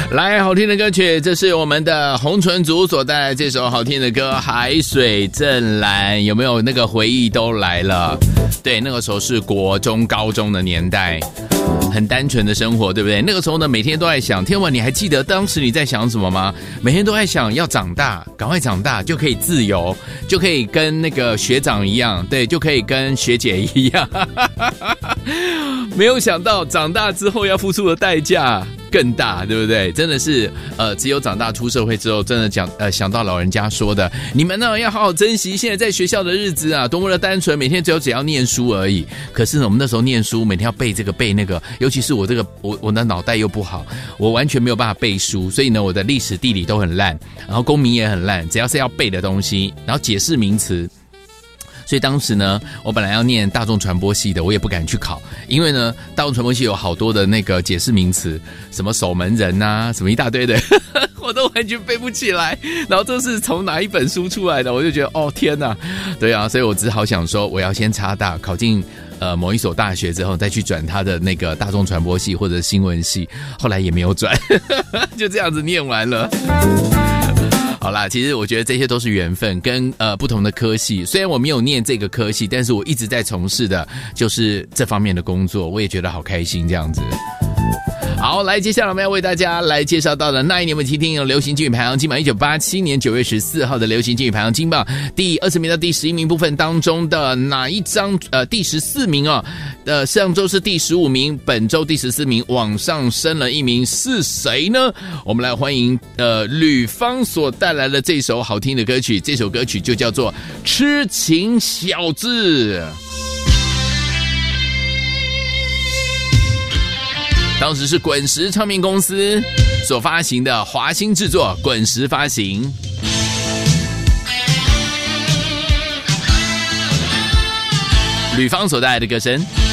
来，好听的歌曲，这是我们的红唇族所带来这首好听的歌《海水正蓝》，有没有那个回忆都来了？对，那个时候是国中高中的年代，很单纯的生活，对不对？那个时候呢，每天都在想，天文，你还记得当时你在想什么吗？每天都在想要长大，赶快长大就可以自由，就可以跟那个学长一样，对，就可以跟学姐一样。没有想到长大之后要付出的代价更大，对不对？真的是只有长大出社会之后，真的想到老人家说的，你们呢要好好珍惜现在在学校的日子啊，多么的单纯，每天只要念书而已。可是呢，我们那时候念书，每天要背这个背那个，尤其是我的脑袋又不好，我完全没有办法背书，所以呢，我的历史地理都很烂，然后公民也很烂，只要是要背的东西，然后解释名词。所以当时呢，我本来要念大众传播系的，我也不敢去考，因为呢，大众传播系有好多的那个解释名词，什么守门人啊，什么一大堆的，我都完全背不起来。然后这是从哪一本书出来的，我就觉得哦天哪，对啊，所以我只好想说，我要先插大，考进某一所大学之后，再去转他的那个大众传播系或者新闻系，后来也没有转，就这样子念完了。好啦，其实我觉得这些都是缘分，跟不同的科系。虽然我没有念这个科系，但是我一直在从事的就是这方面的工作，我也觉得好开心这样子。好，来，接下来我们要为大家来介绍到的那一年我们听有流行金曲排行金榜，1987年9月14号的流行金曲排行金榜第20名到第11名部分当中的哪一张第14名啊？上周是第15名，本周第14名，往上升了1名，是谁呢？我们来欢迎吕方所带来的这首好听的歌曲，这首歌曲就叫做《痴情小子》。当时是滚石唱片公司所发行的华星制作，滚石发行。吕方所带来的歌声。